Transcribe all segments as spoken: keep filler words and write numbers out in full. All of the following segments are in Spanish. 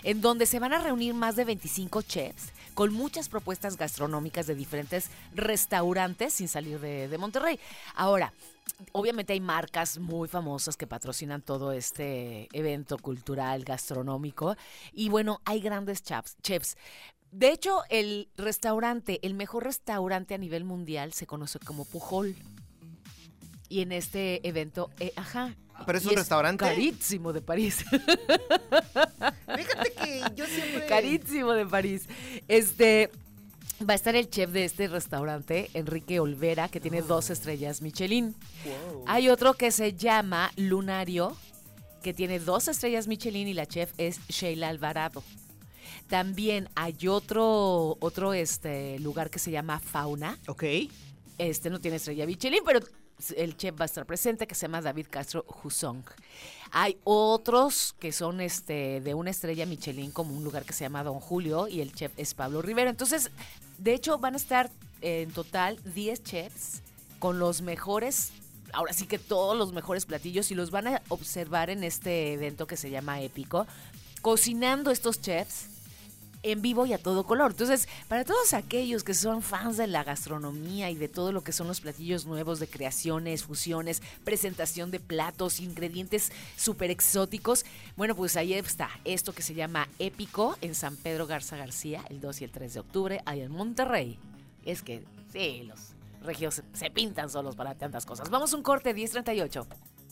en donde se van a reunir más de veinticinco chefs con muchas propuestas gastronómicas de diferentes restaurantes sin salir de, de Monterrey. Ahora, obviamente hay marcas muy famosas que patrocinan todo este evento cultural, gastronómico, y bueno, hay grandes chefs. chefs. De hecho, el restaurante, el mejor restaurante a nivel mundial se conoce como Pujol. Y en este evento, eh, ajá. ¿Pero es un restaurante? Carísimo de París. Fíjate que yo siempre... Carísimo de París. Este... Va a estar el chef de este restaurante, Enrique Olvera, que tiene dos estrellas Michelin. Wow. Hay otro que se llama Lunario, que tiene dos estrellas Michelin, y la chef es Sheila Alvarado. También hay otro, otro este, lugar que se llama Fauna. Ok. Este no tiene estrella Michelin, pero el chef va a estar presente, que se llama David Castro Husong. Hay otros que son este de una estrella Michelin, como un lugar que se llama Don Julio, y el chef es Pablo Rivera. Entonces, de hecho, van a estar eh, en total diez chefs con los mejores, ahora sí que todos los mejores platillos, y los van a observar en este evento que se llama Épico, cocinando estos chefs en vivo y a todo color. Entonces, para todos aquellos que son fans de la gastronomía y de todo lo que son los platillos nuevos de creaciones, fusiones, presentación de platos, ingredientes súper exóticos, bueno, pues ahí está esto que se llama Épico en San Pedro Garza García, el dos y el tres de octubre, ahí en Monterrey. Es que, sí, los regios se, se pintan solos para tantas cosas. Vamos a un corte, diez treinta y ocho.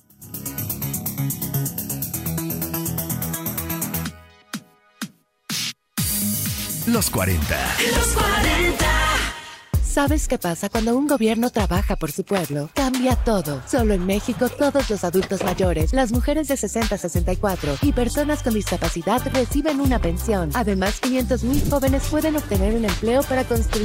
Los cuarenta. Los cuarenta. ¿Sabes qué pasa cuando un gobierno trabaja por su pueblo? Cambia todo. Solo en México, todos los adultos mayores, las mujeres de sesenta a sesenta y cuatro y personas con discapacidad reciben una pensión. Además, quinientos mil jóvenes pueden obtener un empleo para construir